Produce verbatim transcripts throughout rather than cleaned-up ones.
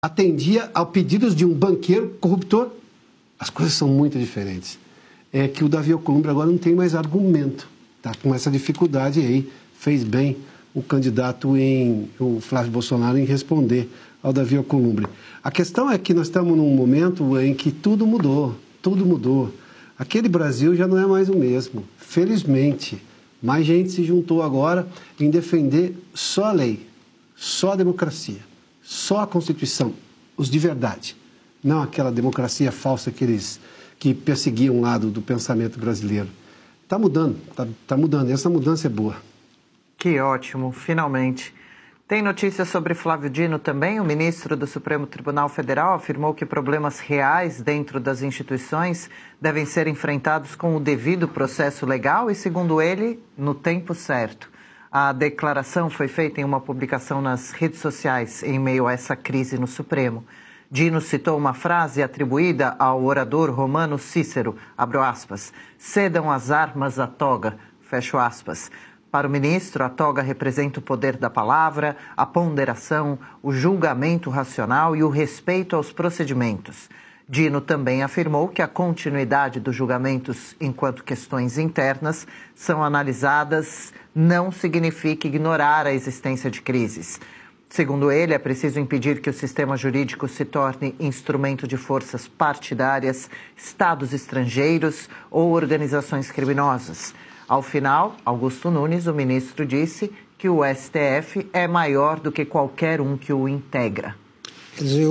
atendia a pedidos de um banqueiro corruptor. As coisas são muito diferentes. É que o Davi Alcolumbre agora não tem mais argumento. Está com essa dificuldade aí. Fez bem o candidato, em, o Flávio Bolsonaro, em responder ao Davi Alcolumbre. A questão é que nós estamos num momento em que tudo mudou. Tudo mudou. Aquele Brasil já não é mais o mesmo. Felizmente, mais gente se juntou agora em defender só a lei, só a democracia, só a Constituição, os de verdade. Não aquela democracia falsa que eles que perseguiam um lado do pensamento brasileiro. Está mudando, está tá mudando. E essa mudança é boa. Que ótimo, finalmente. Tem notícias sobre Flávio Dino também? O ministro do Supremo Tribunal Federal afirmou que problemas reais dentro das instituições devem ser enfrentados com o devido processo legal e, segundo ele, no tempo certo. A declaração foi feita em uma publicação nas redes sociais em meio a essa crise no Supremo. Dino citou uma frase atribuída ao orador romano Cícero, abro aspas, cedam as armas à toga, fecho aspas. Para o ministro, a toga representa o poder da palavra, a ponderação, o julgamento racional e o respeito aos procedimentos. Dino também afirmou que a continuidade dos julgamentos enquanto questões internas são analisadas não significa ignorar a existência de crises. Segundo ele, é preciso impedir que o sistema jurídico se torne instrumento de forças partidárias, estados estrangeiros ou organizações criminosas. Ao final, Augusto Nunes, o ministro, disse que o S T F é maior do que qualquer um que o integra. Quer dizer,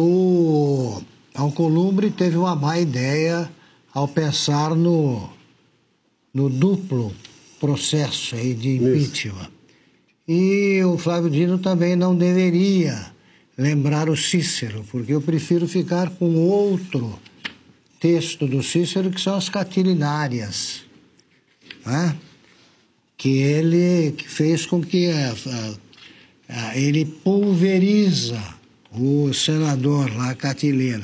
o Alcolumbre teve uma má ideia ao pensar no, no duplo processo aí de impeachment. Isso. E o Flávio Dino também não deveria lembrar o Cícero, porque eu prefiro ficar com outro texto do Cícero, que são as catilinárias, né? Que ele que fez com que a, a, a, ele pulveriza o senador lá, Catilina.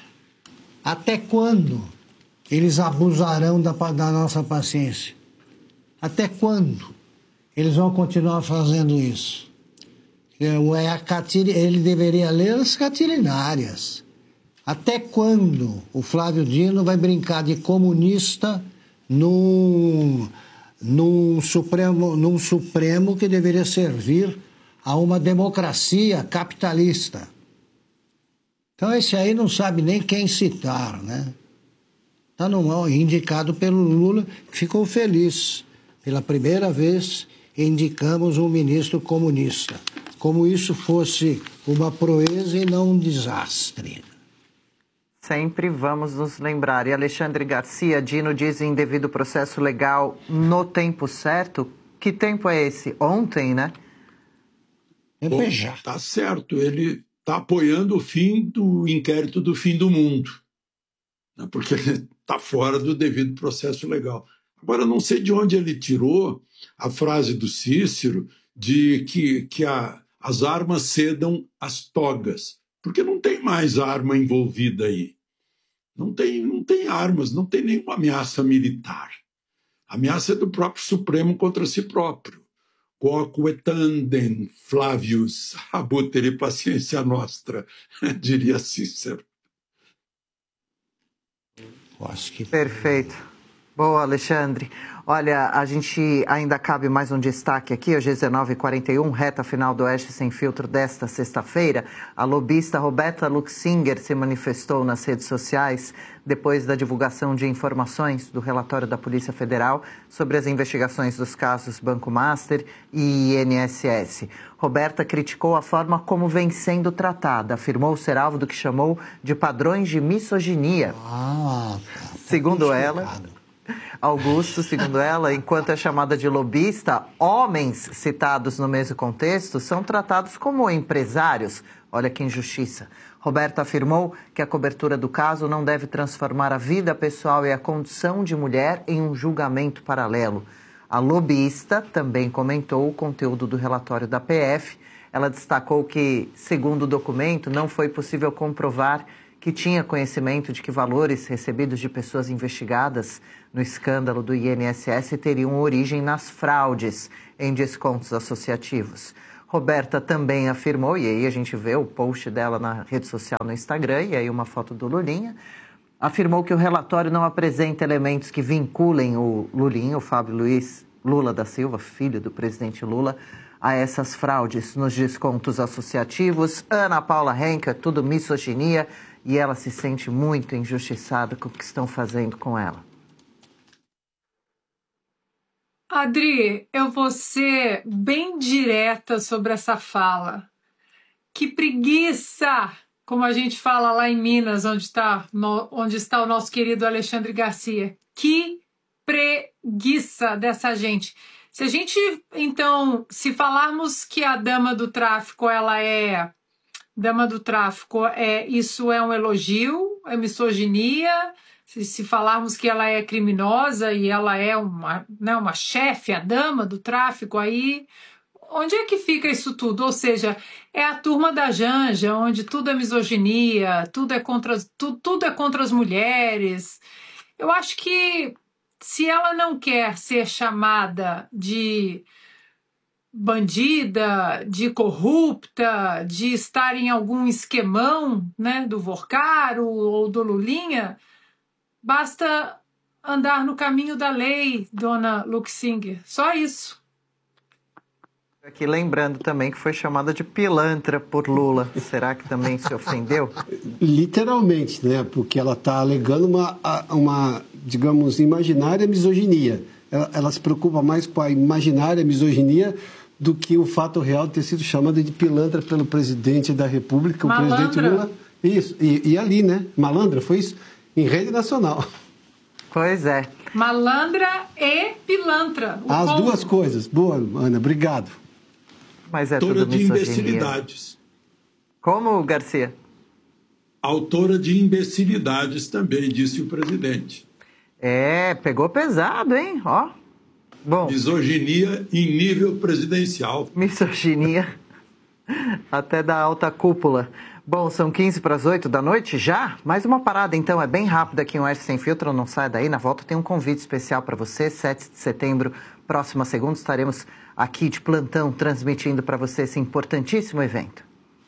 Até quando eles abusarão da, da nossa paciência? Até quando eles vão continuar fazendo isso? É a catil... Ele deveria ler as catilinárias. Até quando o Flávio Dino vai brincar de comunista num... Num Supremo, num Supremo que deveria servir a uma democracia capitalista? Então esse aí não sabe nem quem citar, né? Está indicado pelo Lula, que ficou feliz. Pela primeira vez indicamos um ministro comunista. Como isso fosse uma proeza e não um desastre. Sempre vamos nos lembrar. E Alexandre Garcia, Dino diz em devido processo legal no tempo certo. Que tempo é esse? Ontem, né? Bom, tá certo. Ele está apoiando o fim do inquérito do fim do mundo, né? Porque ele está fora do devido processo legal. Agora, não sei de onde ele tirou a frase do Cícero de que, que a, as armas cedam às togas, porque não tem mais arma envolvida aí. Não tem, não tem armas, não tem nenhuma ameaça militar. A ameaça é do próprio Supremo contra si próprio. Quoquetandem Flavius abutere paciência nostra, diria Cícero. Acho que... Perfeito. Boa, Alexandre. Olha, a gente ainda cabe mais um destaque aqui, hoje às dezenove e quarenta e um, reta final do Oeste Sem Filtro desta sexta-feira. A lobista Roberta Luxinger se manifestou nas redes sociais depois da divulgação de informações do relatório da Polícia Federal sobre as investigações dos casos Banco Master e I N S S. Roberta criticou a forma como vem sendo tratada, afirmou ser alvo do que chamou de padrões de misoginia. Ah, tá. Segundo ela... Augusto, segundo ela, enquanto é chamada de lobista, homens citados no mesmo contexto são tratados como empresários. Olha que injustiça. Roberta afirmou que a cobertura do caso não deve transformar a vida pessoal e a condição de mulher em um julgamento paralelo. A lobista também comentou o conteúdo do relatório da P F. Ela destacou que, segundo o documento, não foi possível comprovar que tinha conhecimento de que valores recebidos de pessoas investigadas no escândalo do I N S S teriam origem nas fraudes em descontos associativos. Roberta também afirmou, e aí a gente vê o post dela na rede social no Instagram, e aí uma foto do Lulinha, afirmou que o relatório não apresenta elementos que vinculem o Lulinha, o Fábio Luiz Lula da Silva, filho do presidente Lula, a essas fraudes nos descontos associativos. Ana Paula Henke, tudo misoginia, e ela se sente muito injustiçada com o que estão fazendo com ela. Adri, eu vou ser bem direta sobre essa fala. Que preguiça, como a gente fala lá em Minas, onde está, no, onde está o nosso querido Alexandre Garcia. Que preguiça dessa gente. Se a gente, então, se falarmos que a dama do tráfico, ela é... Dama do tráfico, é, isso é um elogio, é misoginia... Se, se falarmos que ela é criminosa e ela é uma, né, uma chefe, a dama do tráfico, aí onde é que fica isso tudo? Ou seja, é a turma da Janja, onde tudo é misoginia, tudo é contra, tu, tudo é contra as mulheres. Eu acho que se ela não quer ser chamada de bandida, de corrupta, de estar em algum esquemão, né, do Vorcaro ou do Lulinha, basta andar no caminho da lei, dona Luxinger. Só isso. Aqui lembrando também que foi chamada de pilantra por Lula. Será que também se ofendeu? Literalmente, né? Porque ela está alegando uma, uma, digamos, imaginária misoginia. Ela, ela se preocupa mais com a imaginária misoginia do que o fato real de ter sido chamada de pilantra pelo presidente da República, Malandra. o presidente Lula. Isso. E, e ali, né? Malandra, foi isso? Em rede nacional. Pois é. Malandra e pilantra. As combo. duas coisas. Boa, Ana, obrigado. Mas é Autora tudo de misoginia. imbecilidades. Como, Garcia? Autora de imbecilidades também, disse o presidente. É, pegou pesado, hein? Ó. Bom. Misoginia em nível presidencial. Misoginia até da alta cúpula. Bom, são quinze para as oito da noite já? Mais uma parada, então, é bem rápido aqui no Oeste Sem Filtro, não sai daí. Na volta tem um convite especial para você, sete de setembro, próxima segunda, estaremos aqui de plantão transmitindo para você esse importantíssimo evento.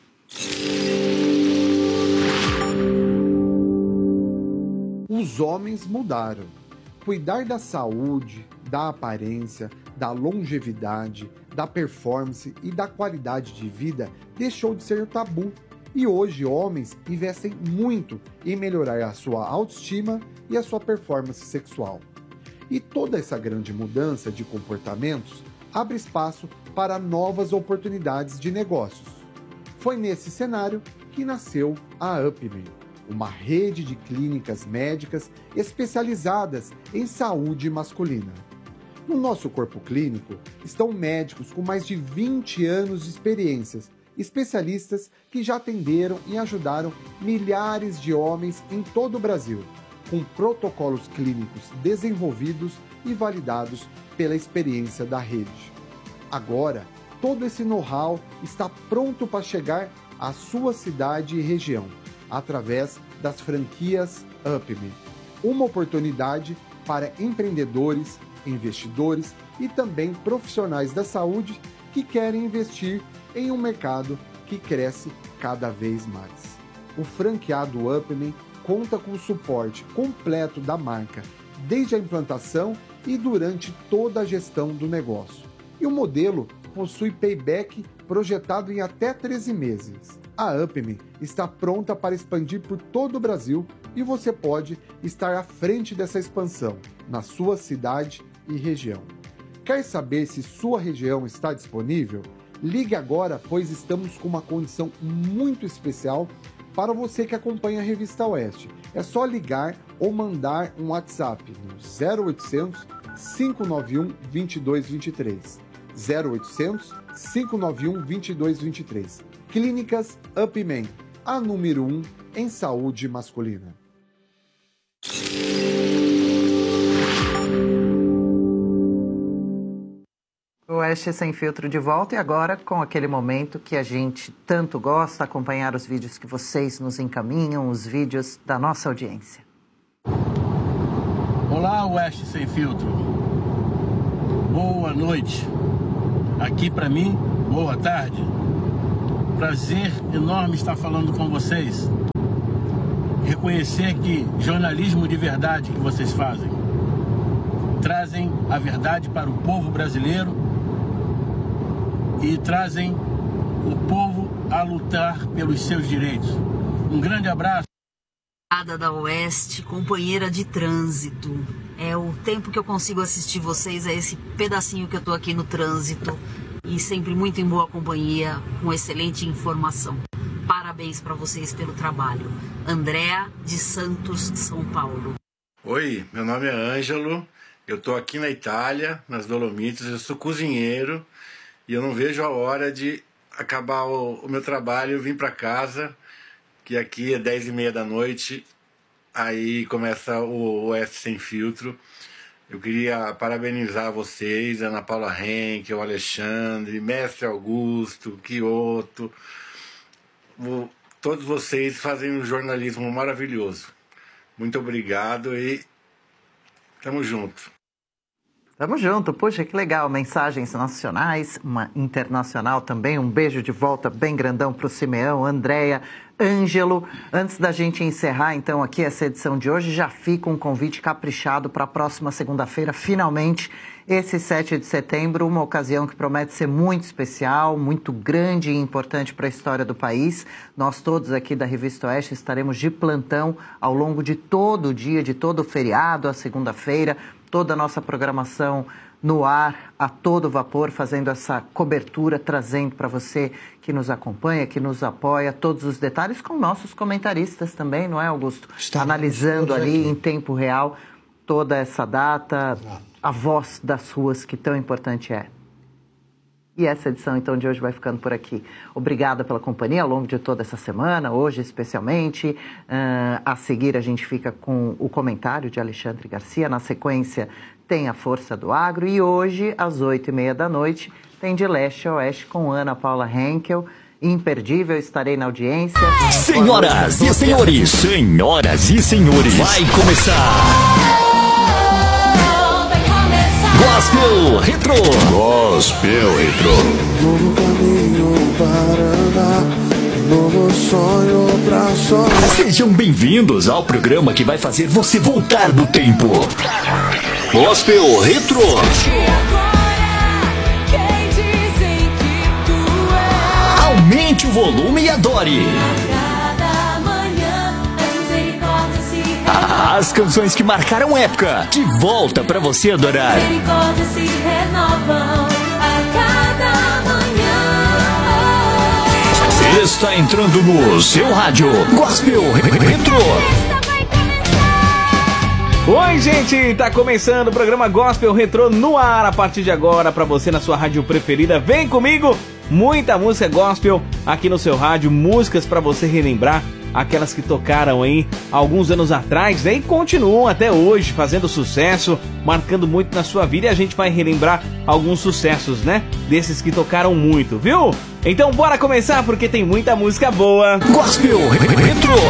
Os homens mudaram. Cuidar da saúde, da aparência, da longevidade, da performance e da qualidade de vida deixou de ser tabu. E hoje homens investem muito em melhorar a sua autoestima e a sua performance sexual. E toda essa grande mudança de comportamentos abre espaço para novas oportunidades de negócios. Foi nesse cenário que nasceu a UpMe, uma rede de clínicas médicas especializadas em saúde masculina. No nosso corpo clínico estão médicos com mais de vinte anos de experiências, especialistas que já atenderam e ajudaram milhares de homens em todo o Brasil, com protocolos clínicos desenvolvidos e validados pela experiência da rede. Agora, todo esse know-how está pronto para chegar à sua cidade e região, através das franquias UpMe. Uma oportunidade para empreendedores, investidores e também profissionais da saúde que querem investir em um mercado que cresce cada vez mais. O franqueado UpMe conta com o suporte completo da marca, desde a implantação e durante toda a gestão do negócio. E o modelo possui payback projetado em até treze meses. A UpMe está pronta para expandir por todo o Brasil e você pode estar à frente dessa expansão na sua cidade e região. Quer saber se sua região está disponível? Ligue agora, pois estamos com uma condição muito especial para você que acompanha a Revista Oeste. É só ligar ou mandar um WhatsApp no zero oitocentos, cinco nove um, dois dois dois três. zero oitocentos, cinco nove um, dois dois dois três. Clínicas UpMe, a número um em saúde masculina. Oeste Sem Filtro de volta e agora com aquele momento que a gente tanto gosta, acompanhar os vídeos que vocês nos encaminham, os vídeos da nossa audiência. Olá, Oeste Sem Filtro. Boa noite. Aqui para mim Boa tarde. Prazer enorme estar falando com vocês. Reconhecer que jornalismo de verdade que vocês fazem. Trazem a verdade para o povo brasileiro e trazem o povo a lutar pelos seus direitos. Um grande abraço. Da Oeste, companheira de trânsito. É o tempo que eu consigo assistir vocês, é esse pedacinho que eu tô aqui no trânsito e sempre muito em boa companhia, com excelente informação. Parabéns para vocês pelo trabalho. Andréa de Santos, São Paulo. Oi, meu nome é Ângelo, eu tô aqui na Itália, nas Dolomites, eu sou cozinheiro e eu não vejo a hora de acabar o, o meu trabalho e vir para casa, que aqui é dez e meia da noite, aí começa o Oeste Sem Filtro. Eu queria parabenizar vocês, Ana Paula Henke, o Alexandre, Mestre Augusto, Quioto. O, todos vocês fazem um jornalismo maravilhoso. Muito obrigado e tamo junto. Tamo junto, puxa, que legal, mensagens nacionais, uma internacional também, um beijo de volta bem grandão pro Simeão, Andréia, Ângelo. Antes da gente encerrar, então, aqui essa edição de hoje, já fica um convite caprichado para a próxima segunda-feira, finalmente, esse sete de setembro, uma ocasião que promete ser muito especial, muito grande e importante para a história do país. Nós todos aqui da Revista Oeste estaremos de plantão ao longo de todo o dia, de todo o feriado, a segunda-feira, toda a nossa programação no ar, a todo vapor, fazendo essa cobertura, trazendo para você que nos acompanha, que nos apoia, todos os detalhes, com nossos comentaristas também, não é, Augusto? Está analisando ali aqui em tempo real toda essa data, a voz das ruas, que tão importante é. E essa edição, então, de hoje vai ficando por aqui. Obrigada pela companhia ao longo de toda essa semana, hoje especialmente. Uh, a seguir, a gente fica com o comentário de Alexandre Garcia. Na sequência, tem a Força do Agro. E hoje, às oito e meia da noite, tem De Leste a Oeste com Ana Paula Henkel. Imperdível, estarei na audiência. Senhoras e senhores, senhoras e senhores, vai começar... Gospel Retro. Gospel Retro. Novo caminho para andar, novo sonho pra sonhar. Sejam bem-vindos ao programa que vai fazer você voltar do tempo. Gospel Retro. Aumente o volume e adore. As canções que marcaram época, de volta pra você adorar. Misericórdia se renovam a cada manhã. Está entrando no seu rádio Gospel Retro. Oi, gente, tá começando o programa Gospel Retro no ar a partir de agora pra você na sua rádio preferida. Vem comigo, muita música gospel aqui no seu rádio, músicas pra você relembrar aquelas que tocaram aí alguns anos atrás, né? E continuam até hoje fazendo sucesso, marcando muito na sua vida. E a gente vai relembrar alguns sucessos, né? Desses que tocaram muito, viu? Então bora começar porque tem muita música boa. Gospel Retro.